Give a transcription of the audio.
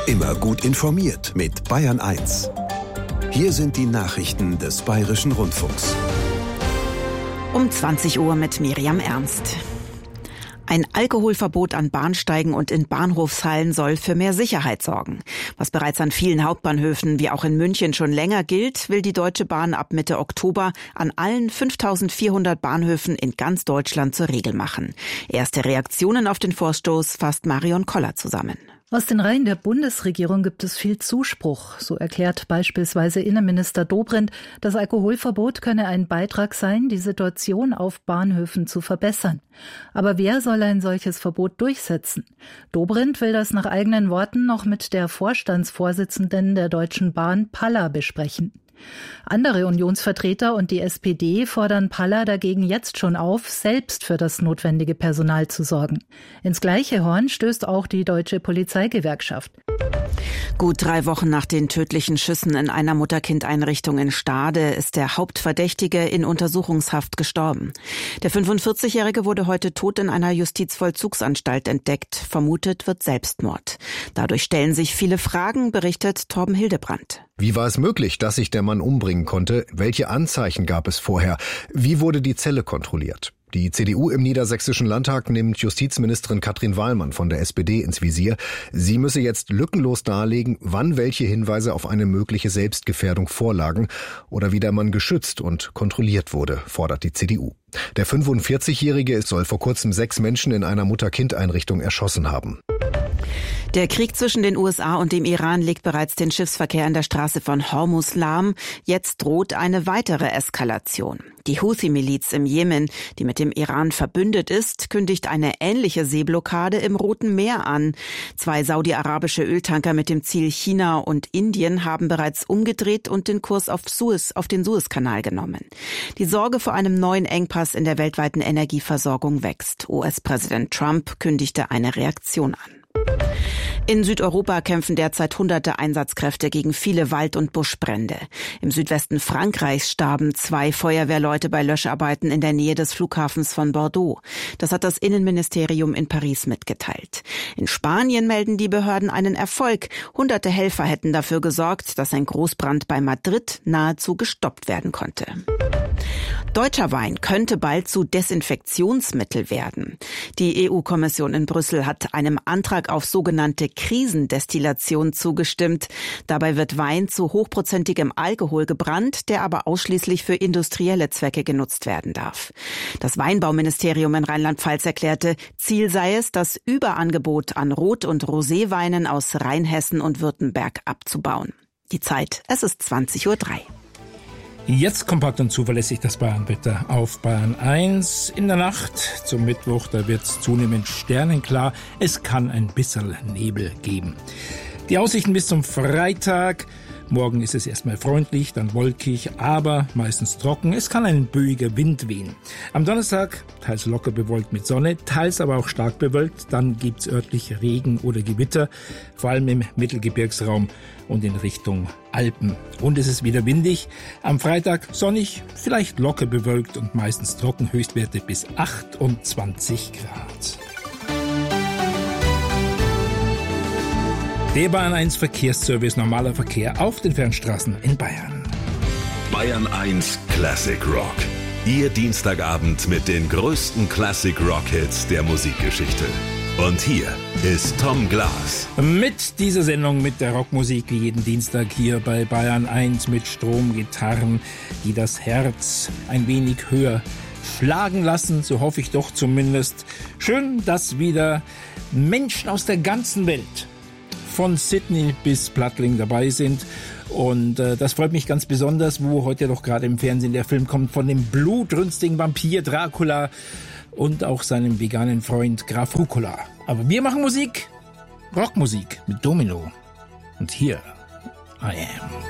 Immer gut informiert mit Bayern 1. Hier sind die Nachrichten des Bayerischen Rundfunks. Um 20 Uhr mit Miriam Ernst. Ein Alkoholverbot an Bahnsteigen und in Bahnhofshallen soll für mehr Sicherheit sorgen. Was bereits an vielen Hauptbahnhöfen wie auch in München schon länger gilt, will die Deutsche Bahn ab Mitte Oktober an allen 5.400 Bahnhöfen in ganz Deutschland zur Regel machen. Erste Reaktionen auf den Vorstoß fasst Marion Koller zusammen. Aus den Reihen der Bundesregierung gibt es viel Zuspruch. So erklärt beispielsweise Innenminister Dobrindt, das Alkoholverbot könne ein Beitrag sein, die Situation auf Bahnhöfen zu verbessern. Aber wer soll ein solches Verbot durchsetzen? Dobrindt will das nach eigenen Worten noch mit der Vorstandsvorsitzenden der Deutschen Bahn, Palla, besprechen. Andere Unionsvertreter und die SPD fordern Palla dagegen jetzt schon auf, selbst für das notwendige Personal zu sorgen. Ins gleiche Horn stößt auch die Deutsche Polizeigewerkschaft. Gut 3 Wochen nach den tödlichen Schüssen in einer Mutter-Kind-Einrichtung in Stade ist der Hauptverdächtige in Untersuchungshaft gestorben. Der 45-Jährige wurde heute tot in einer Justizvollzugsanstalt entdeckt. Vermutet wird Selbstmord. Dadurch stellen sich viele Fragen, berichtet Torben Hildebrandt. Wie war es möglich, dass sich der Mann umbringen konnte? Welche Anzeichen gab es vorher? Wie wurde die Zelle kontrolliert? Die CDU im Niedersächsischen Landtag nimmt Justizministerin Katrin Wallmann von der SPD ins Visier. Sie müsse jetzt lückenlos darlegen, wann welche Hinweise auf eine mögliche Selbstgefährdung vorlagen oder wie der Mann geschützt und kontrolliert wurde, fordert die CDU. Der 45-Jährige soll vor kurzem 6 Menschen in einer Mutter-Kind-Einrichtung erschossen haben. Der Krieg zwischen den USA und dem Iran legt bereits den Schiffsverkehr an der Straße von Hormuz lahm. Jetzt droht eine weitere Eskalation. Die Houthi-Miliz im Jemen, die mit dem Iran verbündet ist, kündigt eine ähnliche Seeblockade im Roten Meer an. 2 saudi-arabische Öltanker mit dem Ziel China und Indien haben bereits umgedreht und den Kurs auf den Suezkanal genommen. Die Sorge vor einem neuen Engpass in der weltweiten Energieversorgung wächst. US-Präsident Trump kündigte eine Reaktion an. In Südeuropa kämpfen derzeit hunderte Einsatzkräfte gegen viele Wald- und Buschbrände. Im Südwesten Frankreichs starben 2 Feuerwehrleute bei Löscharbeiten in der Nähe des Flughafens von Bordeaux. Das hat das Innenministerium in Paris mitgeteilt. In Spanien melden die Behörden einen Erfolg. Hunderte Helfer hätten dafür gesorgt, dass ein Großbrand bei Madrid nahezu gestoppt werden konnte. Deutscher Wein könnte bald zu Desinfektionsmittel werden. Die EU-Kommission in Brüssel hat einem Antrag auf sogenannte Krisendestillation zugestimmt. Dabei wird Wein zu hochprozentigem Alkohol gebrannt, der aber ausschließlich für industrielle Zwecke genutzt werden darf. Das Weinbauministerium in Rheinland-Pfalz erklärte, Ziel sei es, das Überangebot an Rot- und Roséweinen aus Rheinhessen und Württemberg abzubauen. Die Zeit, es ist 20:03 Uhr. Jetzt kompakt und zuverlässig das Bayernwetter auf Bayern 1. In der Nacht zum Mittwoch, da wird es zunehmend sternenklar. Es kann ein bisschen Nebel geben. Die Aussichten bis zum Freitag. Morgen ist es erstmal freundlich, dann wolkig, aber meistens trocken. Es kann ein böiger Wind wehen. Am Donnerstag teils locker bewölkt mit Sonne, teils aber auch stark bewölkt. Dann gibt's örtlich Regen oder Gewitter, vor allem im Mittelgebirgsraum und in Richtung Alpen. Und es ist wieder windig. Am Freitag sonnig, vielleicht locker bewölkt und meistens trocken, Höchstwerte bis 28 Grad. Der Bayern 1 Verkehrsservice, normaler Verkehr auf den Fernstraßen in Bayern. Bayern 1 Classic Rock. Ihr Dienstagabend mit den größten Classic Rock Hits der Musikgeschichte. Und hier ist Tom Glas. Mit dieser Sendung, mit der Rockmusik, wie jeden Dienstag hier bei Bayern 1 mit Stromgitarren, die das Herz ein wenig höher schlagen lassen, so hoffe ich doch zumindest. Schön, dass wieder Menschen aus der ganzen Welt von Sydney bis Plattling dabei sind. Und das freut mich ganz besonders, wo heute doch gerade im Fernsehen der Film kommt von dem blutrünstigen Vampir Dracula und auch seinem veganen Freund Graf Rucola. Aber wir machen Musik, Rockmusik mit Domino. Und hier, I Am.